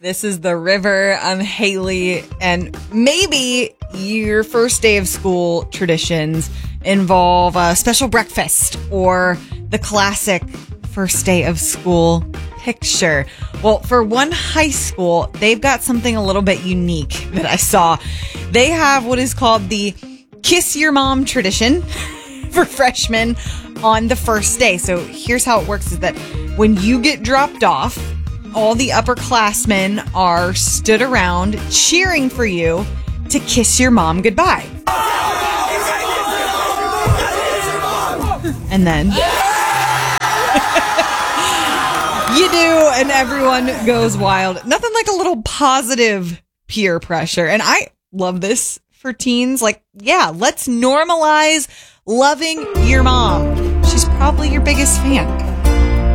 This is The River. I'm Haley, and maybe your first day of school traditions involve a special breakfast or the classic first day of school picture. Well, for one high school, they've got something a little bit unique that I saw. They have what is called the Kiss Your Mom tradition for freshmen on the first day. So here's how it works is that when you get dropped off, all the upperclassmen are stood around cheering for you to kiss your mom goodbye. And then you do, and everyone goes wild. Nothing like a little positive peer pressure. And I love this for teens. Like, yeah, let's normalize loving your mom. She's probably your biggest fan.